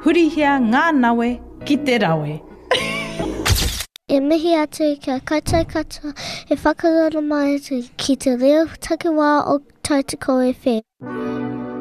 Hurihia ngā nawe ki te rawe. E mihi atu kia koutou katoa e whakarona mai atu ki te reo takiwā o Tautoko FM.